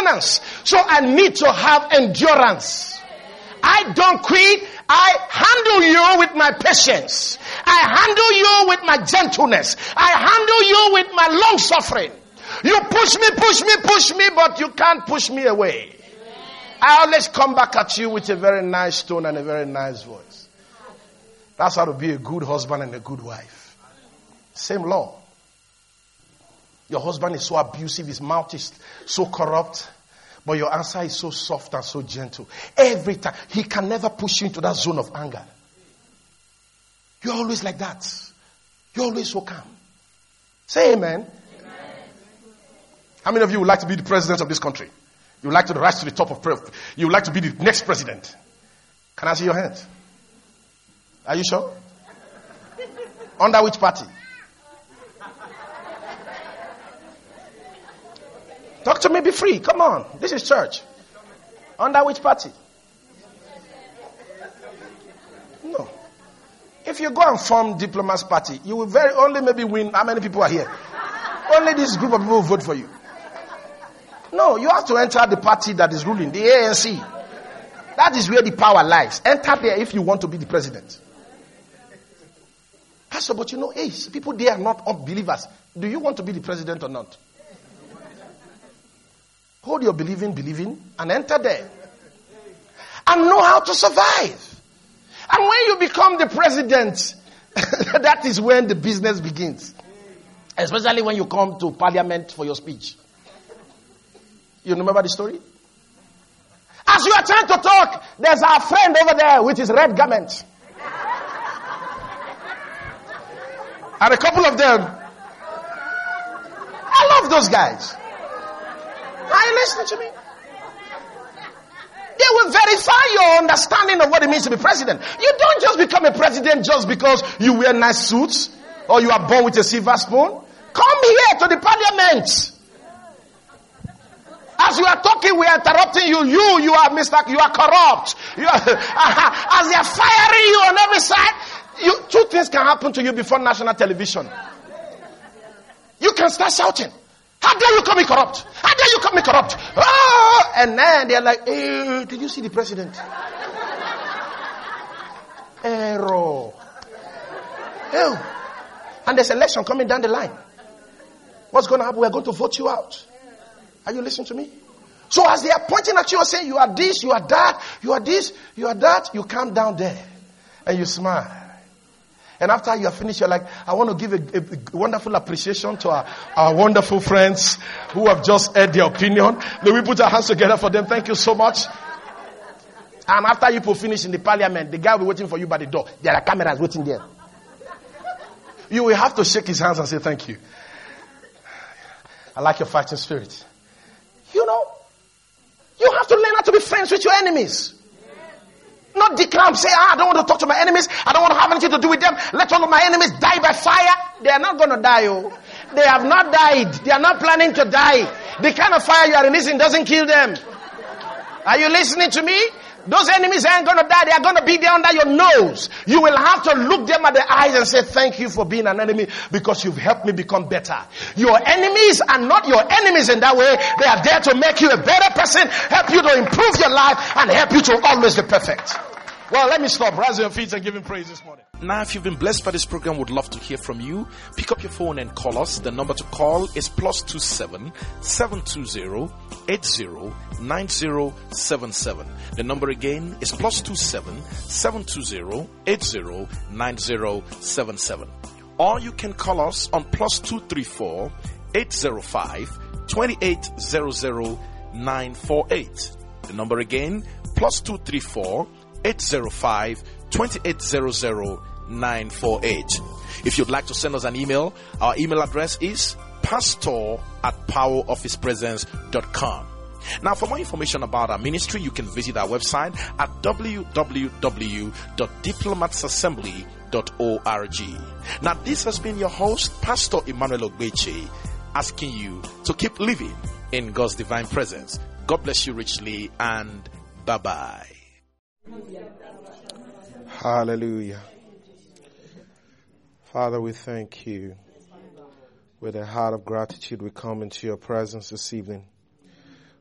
maintenance. So I need to have endurance. I don't quit. I handle you with my patience. I handle you with my gentleness. I handle you with my long suffering. You push me, but you can't push me away. I always come back at you with a very nice tone and a very nice voice. That's how to be a good husband and a good wife. Same law. Your husband is so abusive, his mouth is so corrupt, but your answer is so soft and so gentle. Every time, he can never push you into that zone of anger. You're always like that. You're always so calm. Say amen. How many of you would like to be the president of this country? You would like to rise to the top of prayer. You would like to be the next president. Can I see your hand? Are you sure? Under which party? Talk to me, be free. Come on. This is church. Under which party? No. If you go and form Diplomats Party, you will only maybe win. How many people are here? Only this group of people will vote for you. No, you have to enter the party that is ruling, the ANC. That is where the power lies. Enter there if you want to be the president. Pastor, but people there are not unbelievers. Do you want to be the president or not? Hold your believing, and enter there. And know how to survive. And when you become the president, that is when the business begins. Especially when you come to parliament for your speech. You remember the story? As you are trying to talk, there's our friend over there with his red garment. And a couple of them. I love those guys. Are you listening to me? They will verify your understanding of what it means to be president. You don't just become a president just because you wear nice suits or you are born with a silver spoon. Come here to the parliament. As you are talking, we are interrupting you. You are you are corrupt. As they are firing you on every side, two things can happen to you before national television. You can start shouting, "How dare you call me corrupt? How dare you call me corrupt?" Oh! And then they're like, "Hey, did you see the president?" Error. Oh. And there's election coming down the line. What's going to happen? We're going to vote you out. Are you listening to me? So as they are pointing at you and saying, "You are this, you are that, you are this, you are that," you calm down there and you smile. And after you are finished, you're like, "I want to give a wonderful appreciation to our wonderful friends who have just heard their opinion. May we put our hands together for them? Thank you so much." And after you finish in the parliament, the guy will be waiting for you by the door. There are cameras waiting there. You will have to shake his hands and say, "Thank you. I like your fighting spirit." You have to learn how to be friends with your enemies. Not declare, say, "I don't want to talk to my enemies. I don't want to have anything to do with them. Let all of my enemies die by fire." They are not going to die. They have not died. They are not planning to die. The kind of fire you are releasing doesn't kill them. Are you listening to me? Those enemies ain't going to die. They are going to be there under your nose. You will have to look them at the eyes and say, "Thank you for being an enemy because you've helped me become better." Your enemies are not your enemies in that way. They are there to make you a better person, help you to improve your life, and help you to always be perfect. Well, let me stop. Rise on your feet and give him praise this morning. Now, if you've been blessed by this program, would love to hear from you. Pick up your phone and call us. The number to call is +27 720 80 9077. The number again is +27 720 80 9077. Or you can call us on +234 805 2800 948. The number again, +234 805 2800 948. If you'd like to send us an email, our email address is pastor@powerofhispresence.com. Now, for more information about our ministry, you can visit our website at www.diplomatsassembly.org. Now, this has been your host, Pastor Emmanuel Ogbeche, asking you to keep living in God's divine presence. God bless you richly, and bye-bye. Hallelujah. Father, we thank you. With a heart of gratitude, we come into your presence this evening.